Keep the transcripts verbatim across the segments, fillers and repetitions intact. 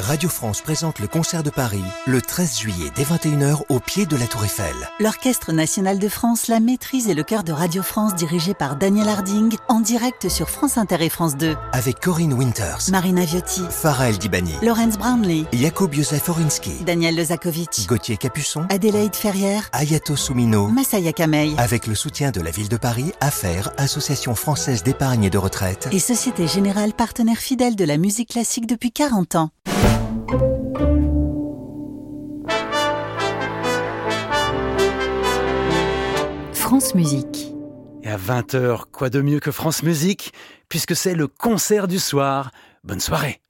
Radio France présente le concert de Paris le treize juillet dès vingt et une heures au pied de la Tour Eiffel. L'Orchestre National de France, la Maîtrise et le Chœur de Radio France dirigé par Daniel Harding en direct sur France Inter et France deux. Avec Corinne Winters, Marina Viotti, Farah El Dibani, Laurence Brownlee, Jakub Józef Orinski, Daniel Lezakovic, Gauthier Capuçon, Adélaïde Ferrière, Ayato Soumino, Massaya Kamei. Avec le soutien de la ville de Paris, Affaires, Association française d'épargne et de retraite et Société Générale, partenaire fidèle de la musique classique depuis quarante ans. France Musique. Et à vingt heures, quoi de mieux que France Musique, puisque c'est le concert du soir. Bonne soirée.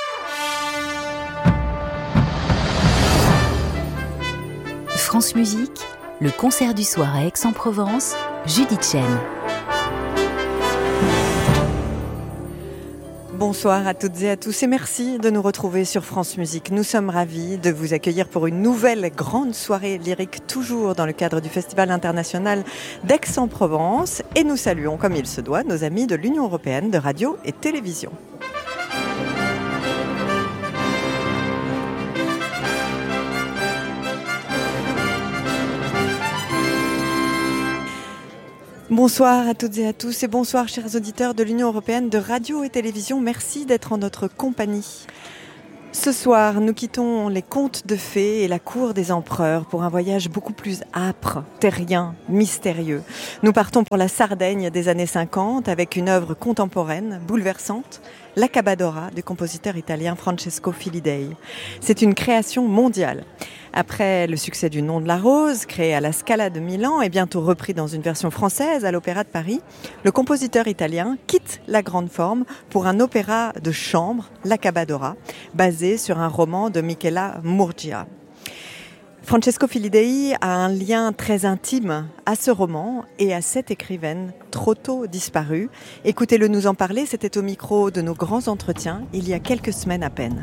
France Musique, le concert du soir à Aix-en-Provence, Judith Chen. Bonsoir à toutes et à tous et merci de nous retrouver sur France Musique. Nous sommes ravis de vous accueillir pour une nouvelle grande soirée lyrique, toujours dans le cadre du Festival international d'Aix-en-Provence. Et nous saluons, comme il se doit, nos amis de l'Union européenne de radio et télévision. Bonsoir à toutes et à tous et bonsoir chers auditeurs de l'Union européenne de radio et télévision. Merci d'être en notre compagnie. Ce soir, nous quittons les contes de fées et la cour des empereurs pour un voyage beaucoup plus âpre, terrien, mystérieux. Nous partons pour la Sardaigne des années cinquante avec une œuvre contemporaine, bouleversante, L'Accabadora du compositeur italien Francesco Filidei. C'est une création mondiale. Après le succès du Nom de la Rose, créé à la Scala de Milan et bientôt repris dans une version française à l'Opéra de Paris, le compositeur italien quitte la grande forme pour un opéra de chambre, L'Accabadora, basé sur un roman de Michela Murgia. Francesco Filidei a un lien très intime à ce roman et à cette écrivaine trop tôt disparue. Écoutez-le nous en parler, c'était au micro de nos grands entretiens il y a quelques semaines à peine.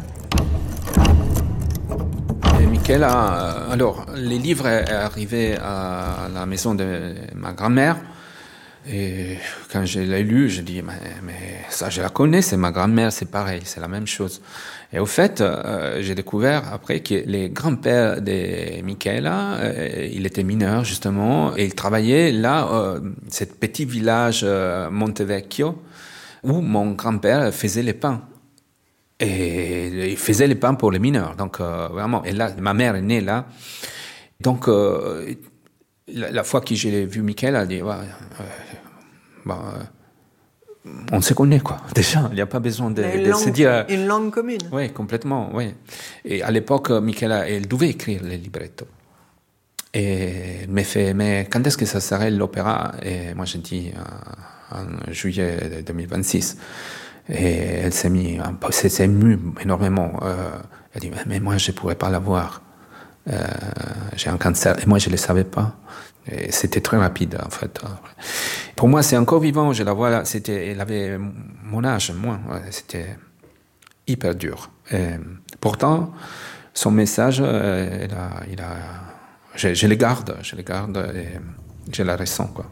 Michela, alors, les livres est arrivé à la maison de ma grand-mère. Et quand je l'ai lu, je dis, mais, mais ça, je la connais, c'est ma grand-mère, c'est pareil, c'est la même chose. Et au fait, euh, j'ai découvert après que les grands-pères de Michela, euh, il était mineur justement, et il travaillait là, euh, ce petit village euh, Montevecchio, où mon grand-père faisait les pains. Et il faisait les pains pour les mineurs, donc euh, vraiment. Et là, ma mère est née là, donc euh, la, la fois que j'ai vu Michela, elle a dit, ouais, euh, bon, euh, on se connaît quoi. Déjà, il n'y a pas besoin de, de langue, se dire une langue commune. Oui, complètement, oui. Et à l'époque, Michela, elle devait écrire les librettos. Et elle m'a fait, mais quand est-ce que ça serait l'opéra? Et moi, j'ai dit euh, en juillet deux mille vingt-six. Et elle s'est mise, elle s'est émue énormément. Euh, elle dit, mais moi, je ne pourrais pas la voir. Euh, j'ai un cancer. Et moi, je ne le savais pas. Et c'était très rapide, en fait. Pour moi, c'est encore vivant. Je la vois là. C'était, elle avait mon âge, moi. C'était hyper dur. Et pourtant, son message, il a, il a, je, je le garde. Je le garde et je la ressens, quoi.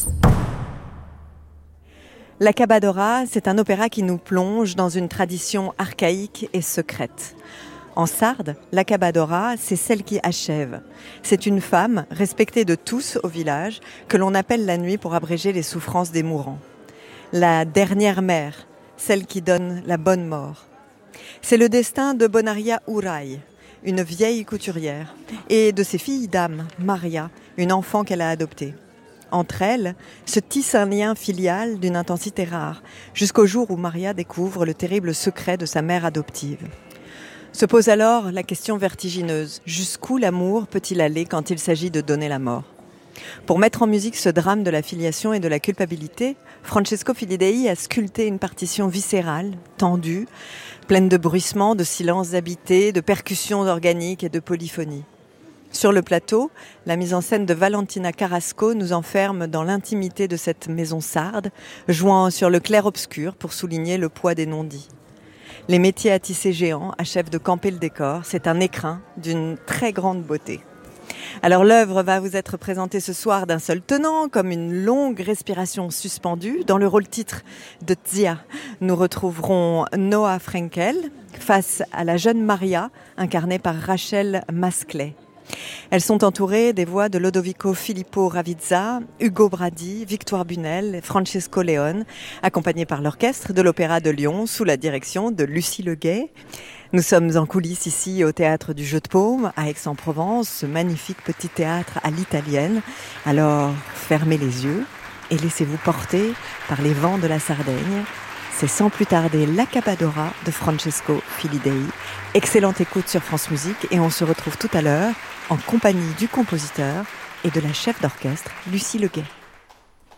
L'Accabadora, c'est un opéra qui nous plonge dans une tradition archaïque et secrète. En sarde, l'Accabadora, c'est celle qui achève. C'est une femme, respectée de tous au village, que l'on appelle la nuit pour abréger les souffrances des mourants. La dernière mère, celle qui donne la bonne mort. C'est le destin de Bonaria Urai, une vieille couturière, et de ses filles d'âme, Maria, une enfant qu'elle a adoptée. Entre elles, se tisse un lien filial d'une intensité rare, jusqu'au jour où Maria découvre le terrible secret de sa mère adoptive. Se pose alors la question vertigineuse, jusqu'où l'amour peut-il aller quand il s'agit de donner la mort ? Pour mettre en musique ce drame de la filiation et de la culpabilité, Francesco Filidei a sculpté une partition viscérale, tendue, pleine de bruissements, de silences habités, de percussions organiques et de polyphonie. Sur le plateau, la mise en scène de Valentina Carrasco nous enferme dans l'intimité de cette maison sarde, jouant sur le clair-obscur pour souligner le poids des non-dits. Les métiers à tisser géants achèvent de camper le décor. C'est un écrin d'une très grande beauté. Alors l'œuvre va vous être présentée ce soir d'un seul tenant, comme une longue respiration suspendue. Dans le rôle titre de Zia, nous retrouverons Noah Frankel, face à la jeune Maria, incarnée par Rachel Masclet. Elles sont entourées des voix de Lodovico Filippo Ravizza, Ugo Bradi, Victoire Bunel, Francesco Leone, accompagnées par l'orchestre de l'Opéra de Lyon sous la direction de Lucie Leguet. Nous sommes en coulisses ici au Théâtre du Jeu de Paume à Aix-en-Provence, ce magnifique petit théâtre à l'italienne. Alors fermez les yeux et laissez-vous porter par les vents de la Sardaigne. C'est sans plus tarder l'Accabadora de Francesco Filidei. Excellente écoute sur France Musique et on se retrouve tout à l'heure en compagnie du compositeur et de la chef d'orchestre Lucie Leguet.